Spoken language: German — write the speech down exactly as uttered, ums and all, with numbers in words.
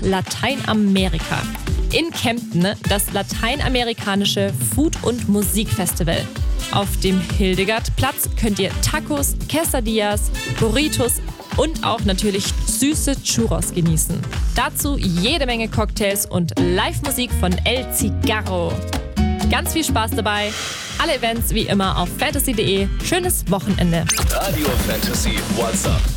Lateinamerika. In Kempten das lateinamerikanische Food- und Musikfestival. Auf dem Hildegardplatz könnt ihr Tacos, Quesadillas, Burritos und auch natürlich süße Churros genießen. Dazu jede Menge Cocktails und Live-Musik von El Cigarro. Ganz viel Spaß dabei. Alle Events wie immer auf fantasy punkt de. Schönes Wochenende. Radio Fantasy WhatsApp.